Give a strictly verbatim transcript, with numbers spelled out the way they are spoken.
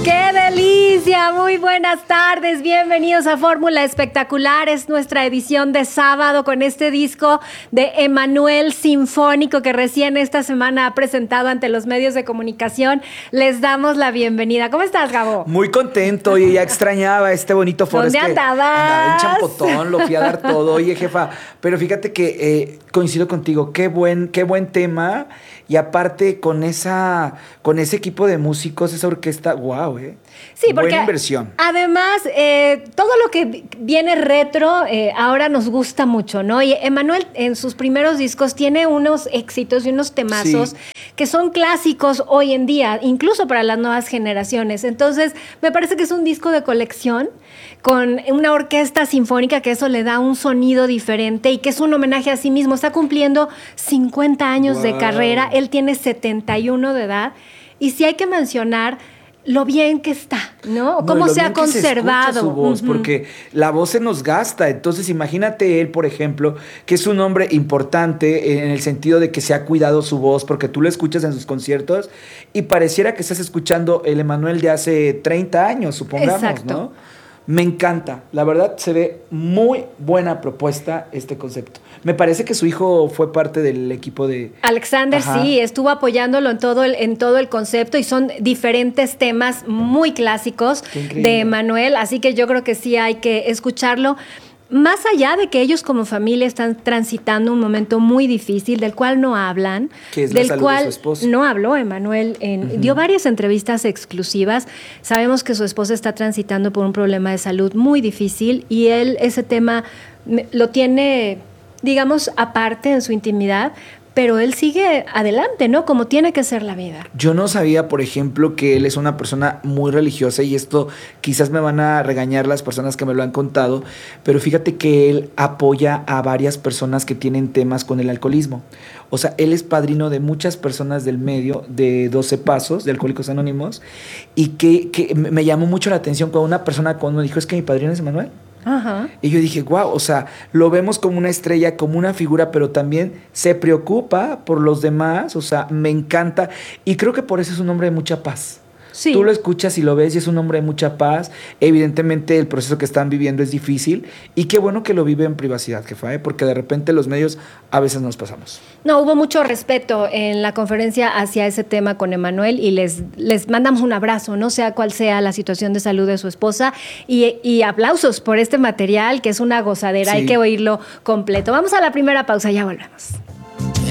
¡Qué delicia! Muy buenas tardes, bienvenidos a Fórmula Espectacular. Es nuestra edición de sábado con este disco de Emmanuel Sinfónico que recién esta semana ha presentado ante los medios de comunicación. Les damos la bienvenida. ¿Cómo estás, Gabo? Muy contento, y ya extrañaba este bonito foro. ¿Dónde es que andabas? Andaba en Champotón, lo fui a dar todo. Oye, jefa, pero fíjate que eh, coincido contigo, qué buen, qué buen tema. Y aparte con esa, con ese equipo de músicos, esa orquesta, wow, eh. Sí, porque buena inversión. Además, eh, todo lo que viene retro eh, ahora nos gusta mucho, ¿no? Y Emmanuel en sus primeros discos tiene unos éxitos y unos temazos sí. que son clásicos hoy en día, incluso para las nuevas generaciones. Entonces, me parece que es un disco de colección con una orquesta sinfónica, que eso le da un sonido diferente y que es un homenaje a sí mismo. Está cumpliendo cincuenta años wow. de carrera, él tiene setenta y uno de edad, y sí hay que mencionar lo bien que está, ¿no? no Cómo se ha que conservado. Se su voz, uh-huh. porque la voz se nos gasta. Entonces, imagínate él, por ejemplo, que es un hombre importante en el sentido de que se ha cuidado su voz, porque tú lo escuchas en sus conciertos y pareciera que estás escuchando el Emmanuel de hace treinta años, supongamos, Exacto. ¿no? Me encanta, la verdad se ve muy buena propuesta este concepto. Me parece que su hijo fue parte del equipo de... Alexander, Ajá. sí, estuvo apoyándolo en todo, el, en todo el concepto y son diferentes temas muy clásicos de Emmanuel, así que yo creo que sí hay que escucharlo. Más allá de que ellos como familia están transitando un momento muy difícil, del cual no hablan, que es del la salud cual de su esposa. No habló Emmanuel, en, uh-huh. dio varias entrevistas exclusivas. Sabemos que su esposa está transitando por un problema de salud muy difícil y él ese tema lo tiene, digamos, aparte en su intimidad, pero él sigue adelante, ¿no? Como tiene que ser la vida. Yo no sabía, por ejemplo, que él es una persona muy religiosa, y esto quizás me van a regañar las personas que me lo han contado, pero fíjate que él apoya a varias personas que tienen temas con el alcoholismo. O sea, él es padrino de muchas personas del medio de doce Pasos, de Alcohólicos Anónimos, y que, que me llamó mucho la atención cuando una persona cuando me dijo, es que mi padrino es Emmanuel. Ajá. Y yo dije, wow, o sea, lo vemos como una estrella, como una figura, pero también se preocupa por los demás, o sea, me encanta, y creo que por eso es un hombre de mucha paz. Sí. Tú lo escuchas y lo ves y es un hombre de mucha paz. Evidentemente el proceso que están viviendo es difícil, y qué bueno que lo vive en privacidad, jefa, ¿eh? Porque de repente los medios a veces nos pasamos. No, hubo mucho respeto en la conferencia hacia ese tema con Emmanuel, y les, les mandamos un abrazo, no sea cual sea la situación de salud de su esposa, y, y aplausos por este material que es una gozadera, sí. Hay que oírlo completo. Vamos a la primera pausa, ya volvemos.